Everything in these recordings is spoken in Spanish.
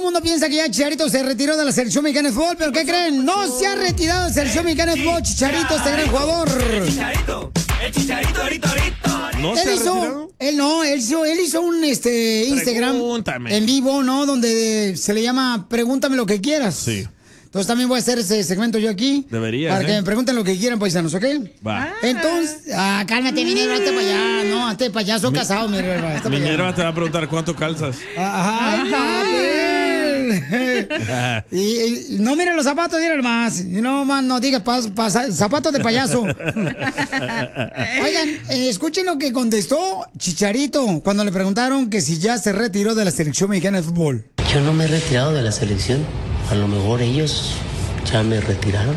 mundo piensa que ya Chicharito se retiró de la selección mexicana de fútbol, pero ¿qué creen? No se ha retirado de la selección mexicana de fútbol, Chicharito, este gran jugador. El Chicharito, ahorita. ¿No se ha retirado? Él hizo un Instagram en vivo, ¿no? Donde se le llama Pregúntame lo que quieras. Sí. Entonces también voy a hacer ese segmento yo aquí. Debería. Para que me pregunten lo que quieran, paisanos, ¿ok? Va. Entonces, cálmate, Minerva, hazte para allá. No, hazte para allá, soy casado, Minerva. Minerva te va a preguntar cuánto calzas. Y no miren los zapatos, miren más. No digas zapatos de payaso. Oigan, escuchen lo que contestó Chicharito cuando le preguntaron que si ya se retiró de la selección mexicana de fútbol. Yo no me he retirado de la selección. A lo mejor ellos ya me retiraron.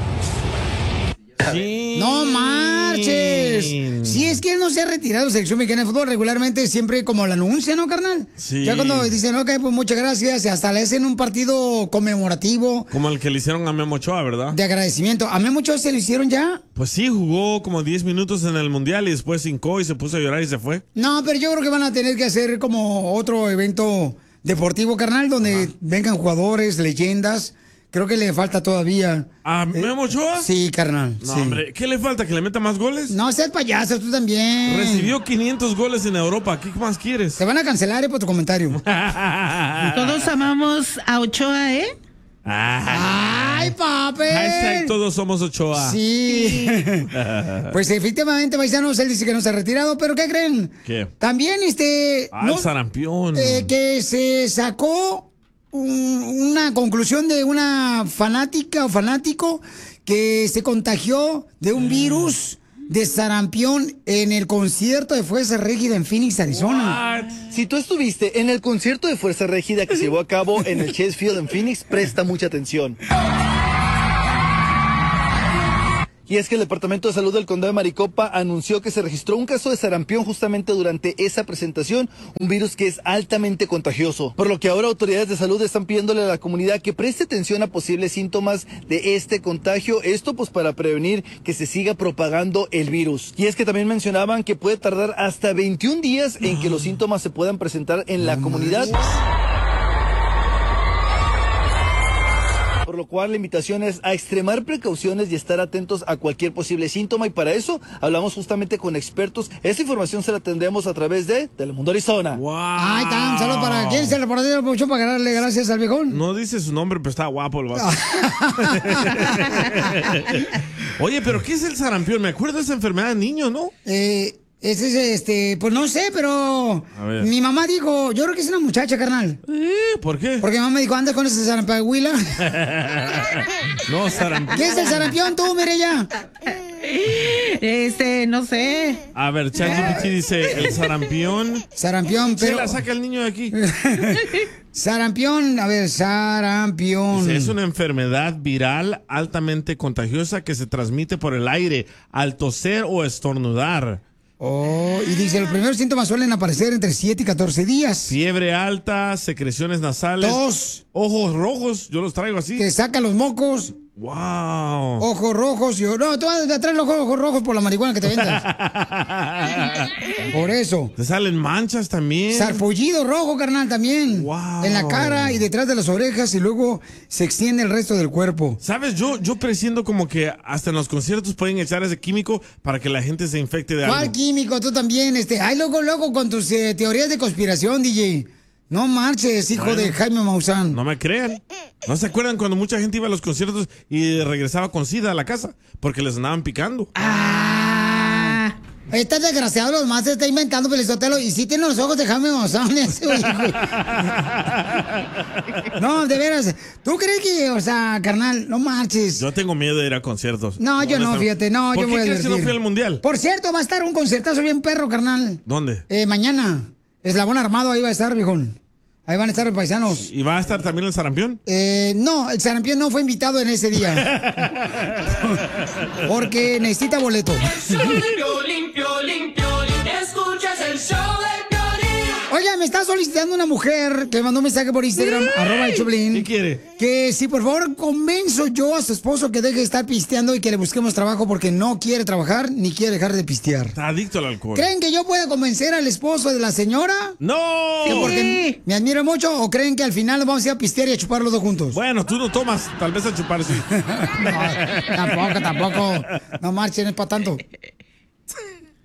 Sí. ¡No marches! Si es que él no se ha retirado de la selección mexicana de fútbol regularmente, siempre como lo anuncia, ¿no, carnal? Sí. Ya cuando dicen, ok, pues muchas gracias, y hasta le hacen un partido conmemorativo. Como el que le hicieron a Memo Ochoa, ¿verdad? De agradecimiento. ¿A Memo Ochoa se lo hicieron ya? Pues sí, jugó como 10 minutos en el Mundial y después hincó y se puso a llorar y se fue. No, pero yo creo que van a tener que hacer como otro evento deportivo, carnal, donde vengan jugadores, leyendas. Creo que le falta todavía. ¿A Memo Ochoa? Sí, carnal. No, sí. hombre, ¿qué le falta? ¿Que le meta más goles? No seas payaso, tú también. Recibió 500 goles en Europa. ¿Qué más quieres? Te van a cancelar por tu comentario. Todos amamos a Ochoa, ¿eh? ¡Ay, papi! Hashtag todos somos Ochoa. Sí. Pues efectivamente, paisanos, él dice que no se ha retirado, pero ¿qué creen? ¿Qué? También, el sarampión. Que se sacó una conclusión de una fanática o fanático que se contagió de un virus de sarampión en el concierto de Fuerza Régida en Phoenix, Arizona. Si tú estuviste en el concierto de Fuerza Régida que se llevó a cabo en el Chase Field en Phoenix, presta mucha atención. Y es que el Departamento de Salud del Condado de Maricopa anunció que se registró un caso de sarampión justamente durante esa presentación, un virus que es altamente contagioso. Por lo que ahora autoridades de salud están pidiéndole a la comunidad que preste atención a posibles síntomas de este contagio, esto pues para prevenir que se siga propagando el virus. Y es que también mencionaban que puede tardar hasta 21 días en que los síntomas se puedan presentar en la comunidad. Por lo cual la invitación es a extremar precauciones y estar atentos a cualquier posible síntoma, y para eso hablamos justamente con expertos. Esta información se la tendremos a través de Telemundo Arizona. Wow. Ay, tan solo para quién se le reportero mucho para darle gracias al viejón. No dice su nombre, pero está guapo el vato. Oye, pero ¿qué es el sarampión? Me acuerdo de esa enfermedad de niño, ¿no? Pues no sé, pero mi mamá dijo, yo creo que es una muchacha, carnal. ¿Por qué? Porque mi mamá dijo, anda con ese sarampión. No, sarampión. ¿Qué es el sarampión tú, Mireya? No sé. A ver, ChatGPT dice, el sarampión. Sarampión, pero... Se la saca el niño de aquí. Sarampión, a ver, sarampión. Dice, es una enfermedad viral altamente contagiosa que se transmite por el aire al toser o estornudar. Oh, y dice, los primeros síntomas suelen aparecer entre 7 y 14 días. Fiebre alta, secreciones nasales. Tos. Ojos rojos, yo los traigo así. Te saca los mocos. Wow. Ojos rojos. No, tú vas a traer los ojos rojos por la marihuana que te vendas. Por eso. Te salen manchas también. Sarpullido rojo, carnal, también. Wow. En la cara y detrás de las orejas, y luego se extiende el resto del cuerpo. ¿Sabes? Yo presiento como que hasta en los conciertos pueden echar ese químico para que la gente se infecte de algo. ¿Cuál químico? Tú también. Ay, loco, con tus teorías de conspiración, DJ. No marches, hijo de Jaime Maussan. No me crean. ¿No se acuerdan cuando mucha gente iba a los conciertos y regresaba con sida a la casa? Porque les andaban picando. Este desgraciado los más se está inventando, Pelizotelo. Y sí tiene los ojos de Jaime Maussan ese hijo. No, de veras. ¿Tú crees que, o sea, carnal, no marches? Yo tengo miedo de ir a conciertos. No, yo no, fíjate, no, yo voy a ¿Por qué crees que no fui al mundial? Por cierto, va a estar un concertazo bien perro, carnal. ¿Dónde? Mañana. Eslabón Armado, ahí va a estar, viejón. Ahí van a estar los paisanos. ¿Y va a estar también el sarampión? No, el sarampión no fue invitado en ese día. Porque necesita boleto. Limpio, escuchas el show de Piolín. Oiga, me está solicitando una mujer que me mandó un mensaje por Instagram, @elchoplin. ¿Qué quiere? Que si por favor convenzo yo a su esposo que deje de estar pisteando y que le busquemos trabajo porque no quiere trabajar ni quiere dejar de pistear. Está adicto al alcohol. ¿Creen que yo pueda convencer al esposo de la señora? ¡No! ¿Que porque me admira mucho o creen que al final nos vamos a ir a pistear y a chupar los dos juntos? Bueno, tú no tomas, tal vez a chupar sí. No, tampoco. No marchen, es para tanto.